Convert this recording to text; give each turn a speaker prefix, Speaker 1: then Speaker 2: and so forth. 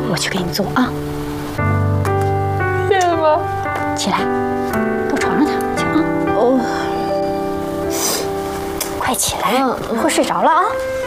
Speaker 1: 我去给你做啊。
Speaker 2: 谢谢妈。
Speaker 1: 起来，到床上躺着去啊。哦，快起来，会睡着了啊。